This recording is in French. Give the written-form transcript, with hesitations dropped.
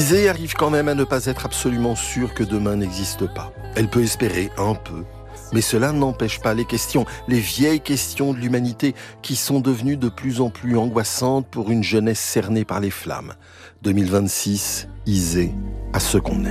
Isée arrive quand même à ne pas être absolument sûre que demain n'existe pas. Elle peut espérer un peu, mais cela n'empêche pas les questions, les vieilles questions de l'humanité qui sont devenues de plus en plus angoissantes pour une jeunesse cernée par les flammes. 2026, Isée, à ce qu'on aime.